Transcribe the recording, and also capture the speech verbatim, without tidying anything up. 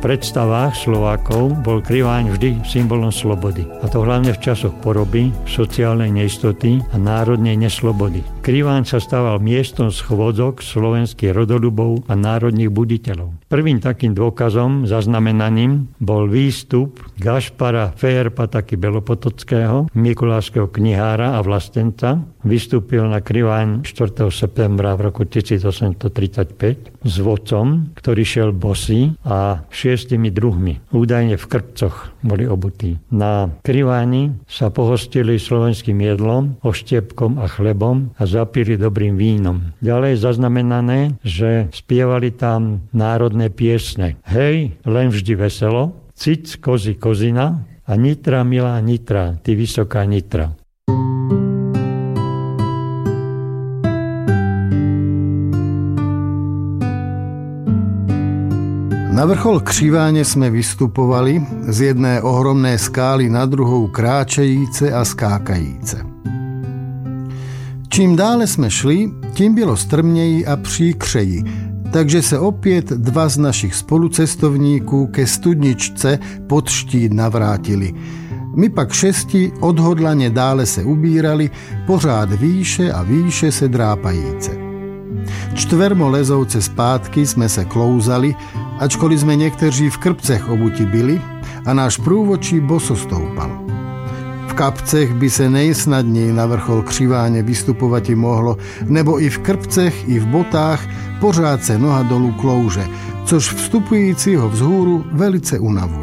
predstavách Slovákov bol Kriváň vždy symbolom slobody. A to hlavne v časoch poroby, sociálnej neistoty a národnej neslobody. Kriváň sa stával miestom schôdzok slovenských rodolubov a národných buditeľov. Prvým takým dôkazom, zaznamenaním, bol výstup Gašpara Fejerpataky Belopotockého, mikulášskeho knihára a vlastenca. Vystúpil na Kriváň štvrtého septembra v roku tisícosemstotridsaťpäť s vodcom, ktorý šiel bosý a šiestimi druhmi. Údajne v krpcoch boli obutí. Na Kriváni sa pohostili slovenským jedlom, oštiepkom a chlebom a zapili dobrým vínom. Ďalej je zaznamenané, že spievali tam národné piesne. Hej, len vždy veselo, cic, kozy, kozina a Nitra, milá Nitra, ty vysoká Nitra. Na vrchol Kriváne sme vystupovali z jednej ohromnej skály na druhou kráčajíce a skákajíce. Čím dále sme šli, tím bylo strmněji a příkřeji, takže se opět dva z našich spolucestovníků ke studničce pod štít navrátili. My pak šesti odhodlaně dále se ubírali, pořád výše a výše se drápajíce. Čtvermo lezouce zpátky jsme se klouzali, ačkoliv jsme někteří v krpcech obuti byli a náš průvodčí boso stoupal. V kapcech by se nejsnadněji na vrchol Kriváně vystupovat i mohlo, nebo i v krpcech, i v botách pořád se noha dolů klouže, což vstupujícího vzhůru velice unavuje.